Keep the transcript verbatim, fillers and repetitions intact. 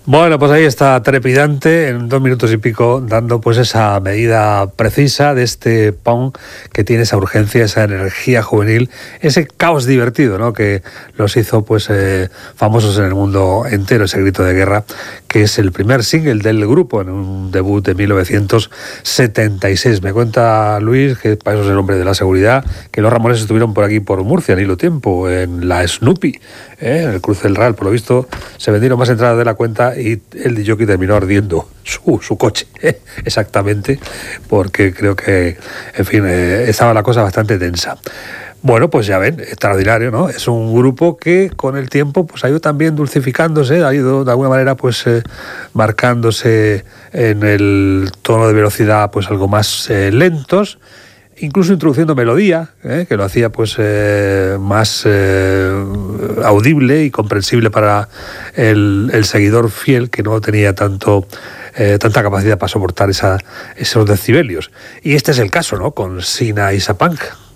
Bueno, pues ahí está trepidante, en dos minutos y pico, dando pues esa medida precisa de este punk que tiene esa urgencia, esa energía juvenil, ese caos divertido, ¿no?, que los hizo pues eh, famosos en el mundo entero, ese grito de guerra, que es el primer single del grupo en un debut de mil novecientos setenta y seis. Me cuenta Luis, que para eso es el hombre de la seguridad, que los Ramones estuvieron por aquí, por Murcia, en hilo tiempo, en la Snoopy, ¿eh? en el cruce del Real. Por lo visto, se vendieron más entradas de la cuenta y el D J terminó ardiendo su, su coche, ¿eh? exactamente, porque creo que, en fin, eh, estaba la cosa bastante tensa. Bueno, pues ya ven, extraordinario, ¿no? Es un grupo que con el tiempo pues ha ido también dulcificándose, ha ido de alguna manera pues eh, marcándose en el tono de velocidad pues algo más eh, lentos, incluso introduciendo melodía, ¿eh? que lo hacía pues eh, más eh, audible y comprensible para el, el seguidor fiel, que no tenía tanto eh, tanta capacidad para soportar esa, esos decibelios. Y este es el caso, ¿no?, con Sina Isa Punk.